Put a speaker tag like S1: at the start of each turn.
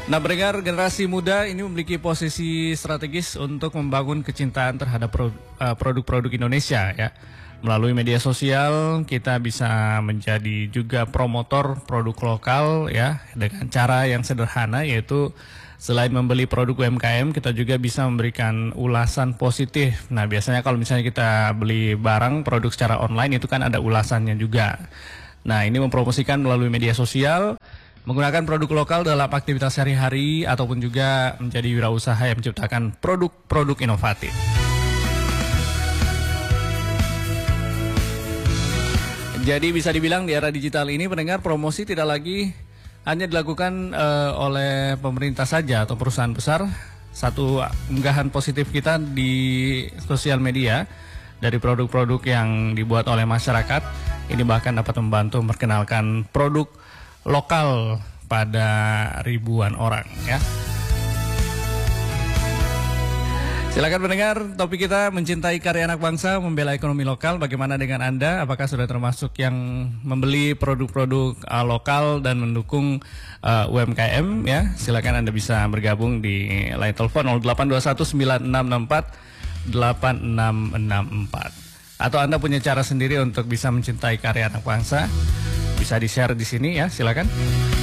S1: Nah, pendengar, generasi muda ini memiliki posisi strategis untuk membangun kecintaan terhadap produk-produk Indonesia ya. Melalui media sosial kita bisa menjadi juga promotor produk lokal ya dengan cara yang sederhana, yaitu selain membeli produk UMKM kita juga bisa memberikan ulasan positif. Nah, biasanya kalau misalnya kita beli barang produk secara online itu kan ada ulasannya juga. Nah, ini mempromosikan melalui media sosial, menggunakan produk lokal dalam aktivitas sehari-hari ataupun juga menjadi wirausaha yang menciptakan produk-produk inovatif. Jadi bisa dibilang di era digital ini, pendengar, promosi tidak lagi hanya dilakukan oleh pemerintah saja atau perusahaan besar. Satu unggahan positif kita di sosial media dari produk-produk yang dibuat oleh masyarakat ini bahkan dapat membantu memperkenalkan produk lokal pada ribuan orang ya. Silakan pendengar, topik kita mencintai karya anak bangsa, membela ekonomi lokal. Bagaimana dengan Anda? Apakah sudah termasuk yang membeli produk-produk lokal dan mendukung UMKM ya? Silakan Anda bisa bergabung di line telepon 08219664 atau Anda punya cara sendiri untuk bisa mencintai karya anak bangsa, bisa di-share di sini ya, silakan.